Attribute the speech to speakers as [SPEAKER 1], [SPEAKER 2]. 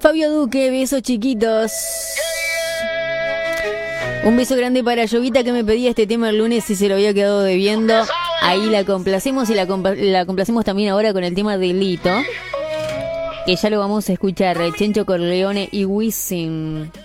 [SPEAKER 1] Fabio Duque, besos chiquitos. Un beso grande para Llovita, que me pedía este tema el lunes y se lo había quedado debiendo. Ahí la complacemos y la complacemos también ahora con el tema de Lito, que ya lo vamos a escuchar. Chencho Corleone y Wisin.